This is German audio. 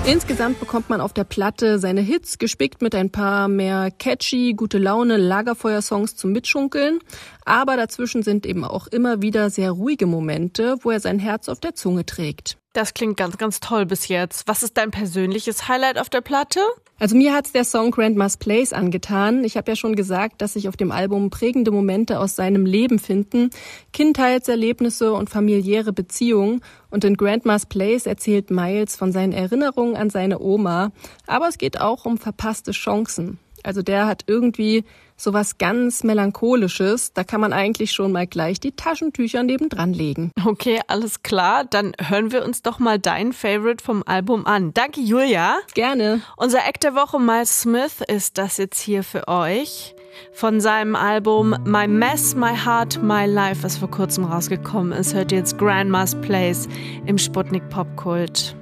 Insgesamt bekommt man auf der Platte seine Hits, gespickt mit ein paar mehr catchy, gute Laune, Lagerfeuersongs zum Mitschunkeln. Aber dazwischen sind eben auch immer wieder sehr ruhige Momente, wo er sein Herz auf der Zunge trägt. Das klingt ganz, ganz toll bis jetzt. Was ist dein persönliches Highlight auf der Platte? Also mir hat's der Song Grandma's Place angetan. Ich habe ja schon gesagt, dass sich auf dem Album prägende Momente aus seinem Leben finden, Kindheitserlebnisse und familiäre Beziehungen. Und in Grandma's Place erzählt Miles von seinen Erinnerungen an seine Oma. Aber es geht auch um verpasste Chancen. Also der hat irgendwie sowas ganz Melancholisches. Da kann man eigentlich schon mal gleich die Taschentücher nebendran legen. Okay, alles klar. Dann hören wir uns doch mal dein Favorite vom Album an. Danke, Julia. Gerne. Unser Act der Woche, Miles Smith, ist das jetzt hier für euch. Von seinem Album My Mess, My Heart, My Life, was vor kurzem rausgekommen ist, hört ihr jetzt Grandma's Place im Sputnik Popkult.